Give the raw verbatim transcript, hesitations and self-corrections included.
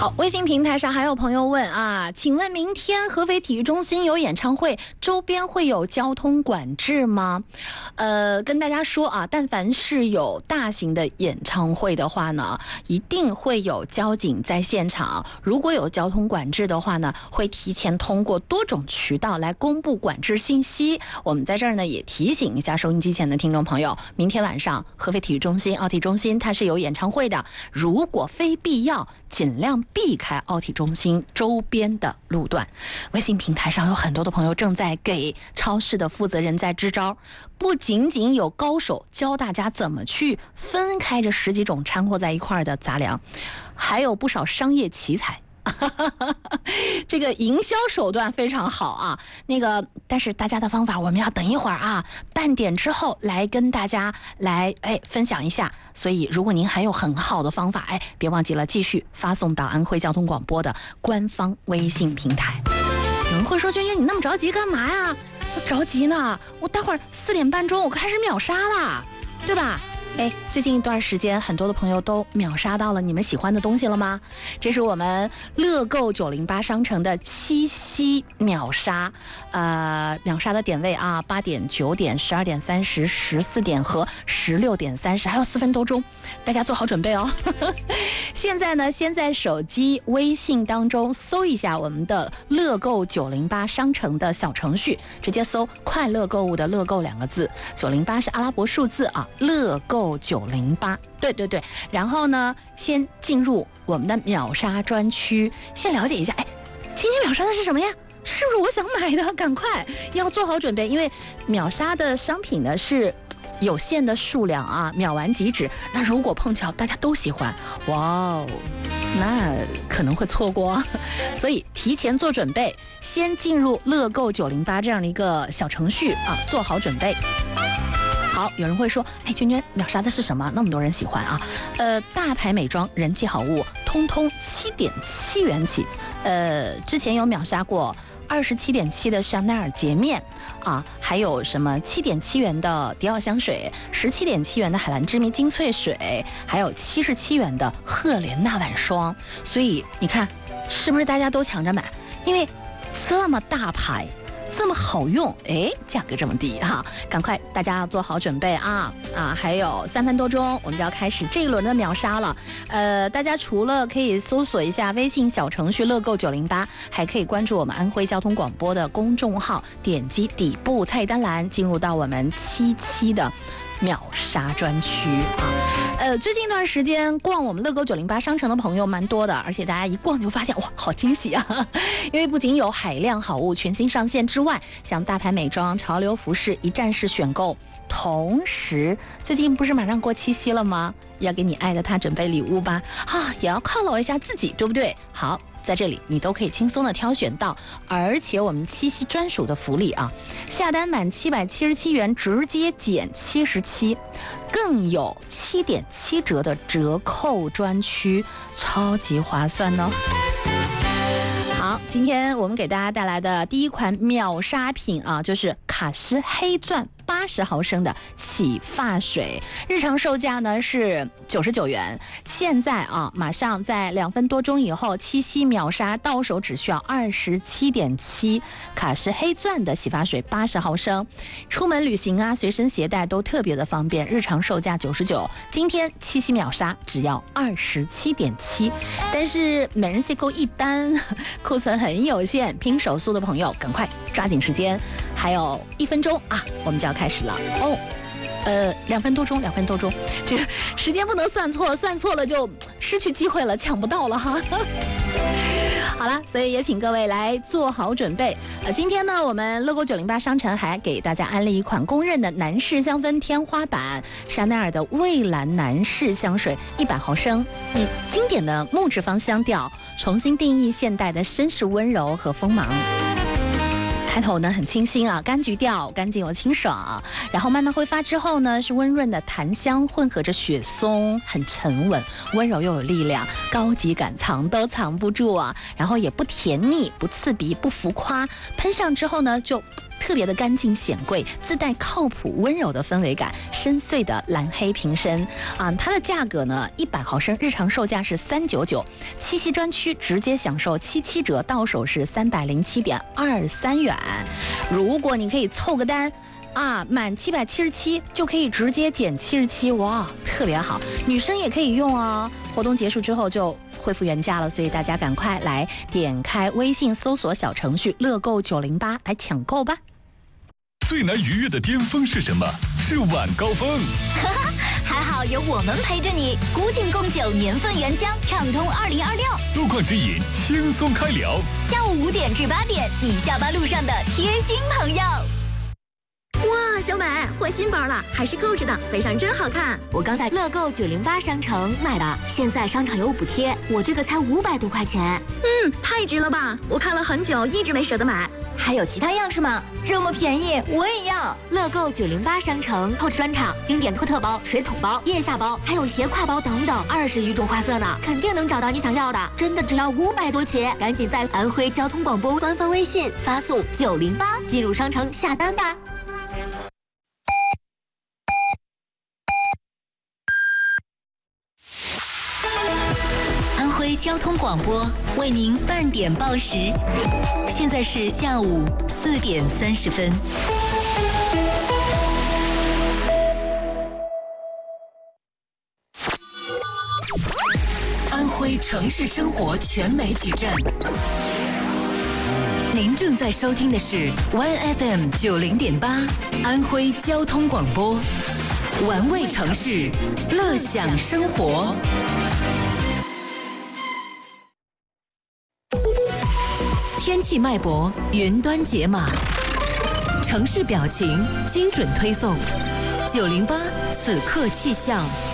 好，微信平台上还有朋友问啊，请问明天合肥体育中心有演唱会，周边会有交通管制吗？呃，跟大家说啊，但凡是有大型的演唱会的话呢，一定会有交警在现场。如果有交通管制的话呢，会提前通过多种渠道来公布管制信息。我们在这儿呢也提醒一下收音机前的听众朋友，明天晚上合肥体育中心、奥体中心它是有演唱会的，如果非必要，尽量避开奥体中心周边的路段。微信平台上有很多的朋友正在给超市的负责人在支招，不仅仅有高手教大家怎么去分开这十几种掺和在一块的杂粮，还有不少商业奇才。这个营销手段非常好啊，那个但是大家的方法我们要等一会儿啊，半点之后来跟大家来哎分享一下。所以如果您还有很好的方法，哎，别忘记了继续发送到安徽交通广播的官方微信平台。有人会说，娟娟你那么着急干嘛呀？我着急呢，我待会儿四点半钟我开始秒杀啦，对吧？哎，最近一段时间，很多的朋友都秒杀到了你们喜欢的东西了吗？这是我们乐购九零八商城的七夕秒杀，呃，秒杀的点位啊，八点、九点、十二点三十、十四点和十六点三十，还有四分多钟，大家做好准备哦。现在呢，先在手机微信当中搜一下我们的乐购九零八商城的小程序，直接搜“快乐购物”的“乐购”两个字，九零八是阿拉伯数字啊，乐购九零八，对对对，然后呢，先进入我们的秒杀专区，先了解一下，哎，今天秒杀的是什么呀？是不是我想买的？赶快要做好准备，因为秒杀的商品呢是有限的数量啊，秒完即止。那如果碰巧大家都喜欢，哇哦，那可能会错过，所以提前做准备，先进入乐购九零八这样的一个小程序啊，做好准备。好，有人会说，哎，娟娟秒杀的是什么？那么多人喜欢啊，呃，大牌美妆、人气好物，通通七点七元起。呃，之前有秒杀过二十七点七的香奈儿洁面啊，还有什么七点七元的迪奥香水，十七点七元的海蓝之谜精粹水，还有七十七元的赫莲娜晚霜。所以你看，是不是大家都抢着买？因为这么大牌。这么好用，哎，价格这么低哈、啊，赶快大家要做好准备啊啊！还有三分多钟，我们就要开始这一轮的秒杀了。呃，大家除了可以搜索一下微信小程序乐购九零八，还可以关注我们安徽交通广播的公众号，点击底部菜单栏，进入到我们七期的秒杀专区啊。呃，最近一段时间逛我们乐购九零八商城的朋友蛮多的，而且大家一逛就发现哇，好惊喜啊！因为不仅有海量好物全新上线之外，像大牌美妆、潮流服饰一站式选购，同时最近不是马上过七夕了吗？要给你爱的他准备礼物吧，啊，也要犒劳一下自己，对不对？好。在这里你都可以轻松的挑选到，而且我们七夕专属的福利啊，下单满七百七十七元直接减七十七，更有七点七折的折扣专区，超级划算呢。好，今天我们给大家带来的第一款秒杀品啊，就是卡诗黑钻八十毫升的洗发水，日常售价呢是九十九元，现在啊，马上在两分多钟以后，七夕秒杀到手只需要二十七点七，卡诗黑钻的洗发水八十毫升，出门旅行啊，随身携带都特别的方便，日常售价九十九，今天七夕秒杀只要二十七点七，但是每人限购一单，库存很有限，拼手速的朋友赶快抓紧时间，还有一分钟啊，我们就要开始了哦。呃，两分多钟，两分多钟，这个时间不能算错，算错了就失去机会了，抢不到了哈。好了，所以也请各位来做好准备。呃，今天呢，我们乐购九零八商城还给大家安利一款公认的男士香氛天花板，香奈儿的蔚蓝男士香水，一百毫升，嗯，经典的木质芳香调，重新定义现代的绅士温柔和锋芒。开头呢很清新啊，柑橘调，干净又清爽。然后慢慢挥发之后呢，是温润的檀香，混合着雪松，很沉稳，温柔又有力量，高级感藏都藏不住啊。然后也不甜腻，不刺鼻，不浮夸，喷上之后呢就特别的干净显贵，自带靠谱温柔的氛围感，深邃的蓝黑瓶身啊，它的价格呢，一百毫升日常售价是三九九，七夕专区直接享受七七折，到手是三百零七点二三元。如果你可以凑个单。啊，满七百七十七就可以直接减七十七，哇，特别好，女生也可以用哦。活动结束之后就恢复原价了，所以大家赶快来点开微信搜索小程序乐购九零八来抢购吧。 最难逾越的巅峰是什么？是晚高峰。 还好有我们陪着你，古井贡酒年份原浆，畅通二零二六。 路况指引，轻松开聊。 下午五点至八点，你下班路上的贴心朋友。 哇，小美换新包了，还是购置的，背上真好看。 我刚在乐购九零八商城买的，现在商场有补贴，我这个才五百多块钱。 嗯，太值了吧！我看了很久，一直没舍得买。 还有其他样式吗？这么便宜，我也要。 乐购九零八商城购置专场，经典托特包、水桶包、腋下包，还有斜挎包等等，二十余种花色呢，肯定能找到你想要的。真的只要五百多起，赶紧在安徽交通广播官方微信发送九零八进入商城下单吧。安徽交通广播为您半点报时，现在是下午四点三十分。安徽城市生活全媒体站，您正在收听的是 Y F M 九零点八安徽交通广播，玩味城市，乐享生活。天气脉搏，云端解码，城市表情，精准推送。九零八此刻气象。